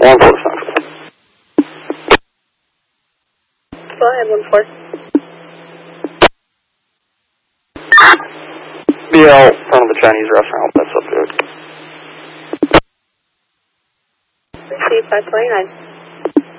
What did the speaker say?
1-4 Central. Go ahead, 1-4. BL, front of the Chinese restaurant, that's up there. Receive 529.